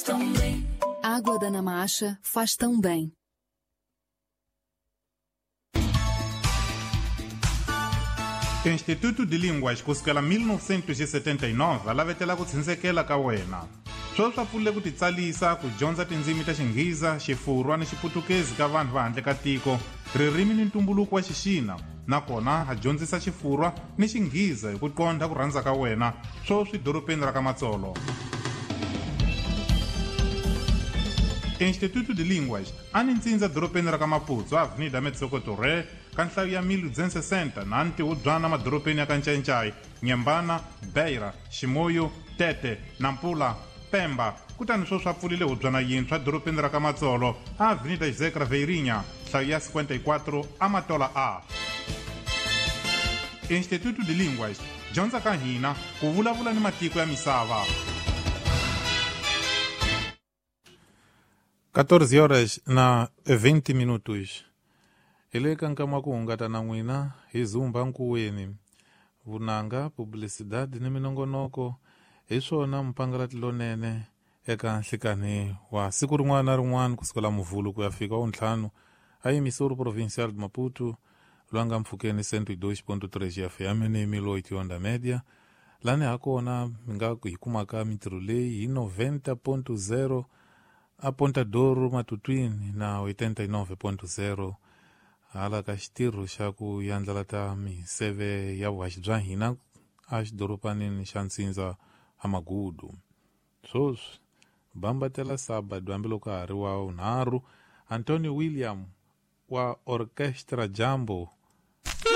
tão bem. Água da Namacha faz tão bem. Instituto de Línguas kusukela 1979 alavetela ku tshindzekela ka wena. Sweswi swa pfulile ku titsalisa ku dyondza tindzimi ta Xingheza, Xifurwa ni Xiputukezi ka vanhu va handle ka tiko, ririmi ni ntumbuluko wa Xixina. Nakona ha dyondzisa Xifurwa ni Xingheza hi ku qondha ku rhandza ka wena sweswi dorobeni ra ka Matsolo. Instituto de Línguas a ni ntsindza dorobeni ra ka Maputo, Avenida Metsokotoré, ka nhlayo ya 1260 na ntihubyana madorobeni ya ka Ncencai, Nyembana, Beira, Ximoyo, Tete, Nampula, Pemba. Kutani sweswi swa pfulile hubyana yintshwa dorobeni ra ka Matsolo, Avenida José Craveirinha, nhlayo ya 54 Amatola A. Instituto de Línguas, dyondza ka hina ku vulavula ni matiko ya misava. 14 horas na 20 minutos. Ile kankama ku hungata na n'wina hi Zumba Nkuweni. Vunanga, publicidade ni minongonoko hi swona mpangalati lonene eka nhlikani wa siku rin'wana na rin'wana kusukela Muvhulu ku ya fika Wuntlhanu a emissouri provincial de Maputo lwanga mpfhukeni 102.3 FM ni Miloiti Onda Media. Lani hakona mi nga hi kumaka mintirho leyi hi 90.0 Apontadoro Matutwini na 89.0 hala ka xitirho xa ku yandlalata miseve ya vuhaxi bya hina a xidoropanini xa ntsindza Amagudu. Sweswi bambatela sabado hambiloko ha ri wa vunharhu, Antonio William wa Orchestra Jambo